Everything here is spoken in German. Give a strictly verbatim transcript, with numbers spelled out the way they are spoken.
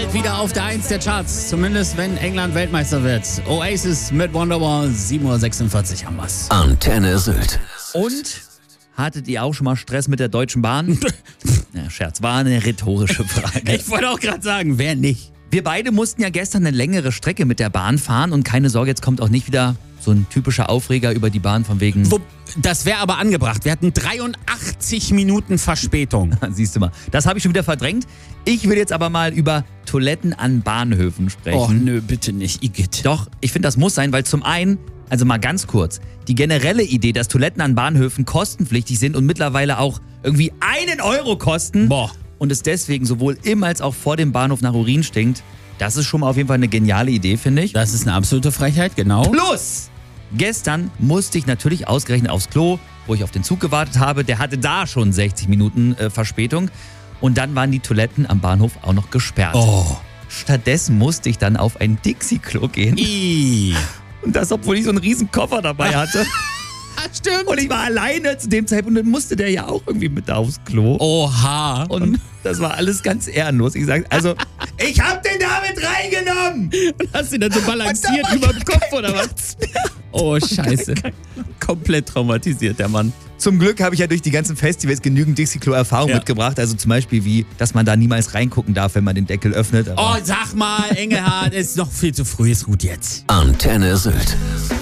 Bald wieder auf der eins der Charts, zumindest wenn England Weltmeister wird. Oasis mit Wonderwall, sieben Uhr sechsundvierzig haben wir's. Antenne Sylt. Und hattet ihr auch schon mal Stress mit der Deutschen Bahn? Ja, Scherz, war eine rhetorische Frage. Ich wollte auch gerade sagen, wer nicht? Wir beide mussten ja gestern eine längere Strecke mit der Bahn fahren und keine Sorge, jetzt kommt auch nicht wieder so ein typischer Aufreger über die Bahn von wegen... Wo, das wäre aber angebracht. Wir hatten dreiundachtzig Minuten Verspätung. Siehst du mal, das habe ich schon wieder verdrängt. Ich will jetzt aber mal über Toiletten an Bahnhöfen sprechen. Oh nö, bitte nicht, Igitt. Doch, ich finde, das muss sein, weil zum einen, also mal ganz kurz, die generelle Idee, dass Toiletten an Bahnhöfen kostenpflichtig sind und mittlerweile auch irgendwie einen Euro kosten Boah. und es deswegen sowohl im als auch vor dem Bahnhof nach Urin stinkt, das ist schon mal auf jeden Fall eine geniale Idee, finde ich. Das ist eine absolute Frechheit, genau. Plus, gestern musste ich natürlich ausgerechnet aufs Klo, wo ich auf den Zug gewartet habe. Der hatte da schon sechzig Minuten äh, Verspätung. Und dann waren die Toiletten am Bahnhof auch noch gesperrt. Oh. Stattdessen musste ich dann auf ein Dixie-Klo gehen. I. Und das, obwohl ich so einen riesen Koffer dabei hatte. Stimmt. Und ich war alleine zu dem Zeitpunkt und dann musste der ja auch irgendwie mit aufs Klo. Oha. Und das war alles ganz ehrenlos. Ich sag, also, ich hab den damit reingenommen! Und hast ihn dann so balanciert über dem Kopf oder was? Oh, scheiße. Komplett traumatisiert, der Mann. Zum Glück habe ich ja durch die ganzen Festivals genügend Dixie-Klo-Erfahrung Ja. mitgebracht. Also zum Beispiel wie, dass man da niemals reingucken darf, wenn man den Deckel öffnet. Aber Oh, sag mal, Engelhardt, ist noch viel zu früh, ist gut jetzt. Antenne Sylt.